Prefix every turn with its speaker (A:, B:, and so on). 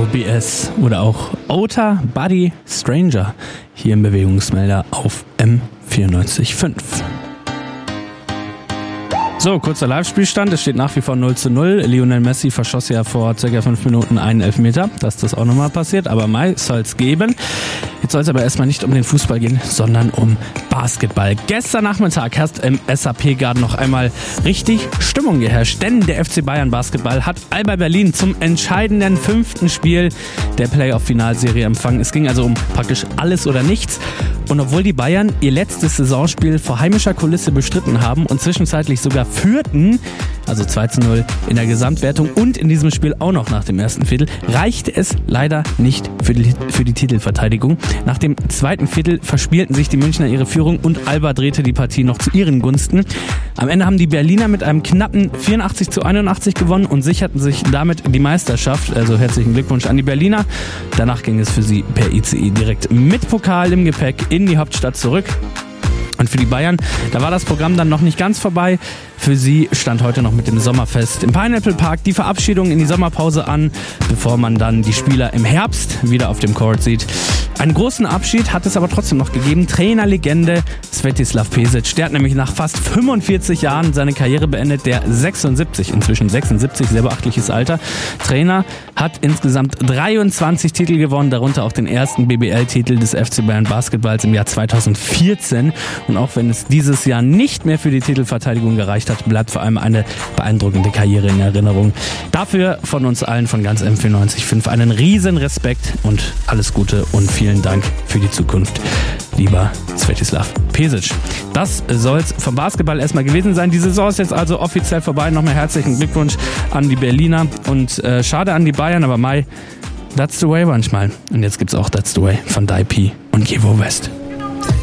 A: OBS oder auch Outer Body Stranger hier im Bewegungsmelder auf M94.5. So, kurzer Live-Spielstand. Es steht nach wie vor 0:0. Lionel Messi verschoss ja vor ca. 5 Minuten einen Elfmeter, dass das auch nochmal passiert. Aber Mai soll es geben. Jetzt soll es aber erstmal nicht um den Fußball gehen, sondern um Basketball. Gestern Nachmittag hat im SAP-Garden noch einmal richtig Stimmung geherrscht. Denn der FC Bayern Basketball hat Alba Berlin zum entscheidenden 5. Spiel der Playoff-Finalserie empfangen. Es ging also um praktisch alles oder nichts. Und obwohl die Bayern ihr letztes Saisonspiel vor heimischer Kulisse bestritten haben und zwischenzeitlich sogar führten, also 2:0 in der Gesamtwertung und in diesem Spiel auch noch nach dem ersten Viertel, reichte es leider nicht für die Titelverteidigung. Nach dem zweiten Viertel verspielten sich die Münchner ihre Führung und Alba drehte die Partie noch zu ihren Gunsten. Am Ende haben die Berliner mit einem knappen 84:81 gewonnen und sicherten sich damit die Meisterschaft. Also herzlichen Glückwunsch an die Berliner. Danach ging es für sie per ICE direkt mit Pokal im Gepäck in die Hauptstadt zurück. Und für die Bayern, da war das Programm dann noch nicht ganz vorbei. Für sie stand heute noch mit dem Sommerfest im Pineapple Park die Verabschiedung in die Sommerpause an, bevor man dann die Spieler im Herbst wieder auf dem Court sieht. Einen großen Abschied hat es aber trotzdem noch gegeben. Trainerlegende Svetislav Pesic, der hat nämlich nach fast 45 Jahren seine Karriere beendet. Der inzwischen 76, sehr beachtliches Alter. Trainer hat insgesamt 23 Titel gewonnen, darunter auch den ersten BBL-Titel des FC Bayern Basketballs im Jahr 2014. Und auch wenn es dieses Jahr nicht mehr für die Titelverteidigung gereicht hat, bleibt vor allem eine beeindruckende Karriere in Erinnerung. Dafür von uns allen von ganz M94.5 einen riesen Respekt und alles Gute und vielen Dank für die Zukunft, lieber Svetislav Pesic. Das soll's vom Basketball erstmal gewesen sein. Die Saison ist jetzt also offiziell vorbei. Nochmal herzlichen Glückwunsch an die Berliner und schade an die Bayern, aber Mai, that's the way manchmal. Und jetzt gibt's auch That's the way von Dai P und Kevo West.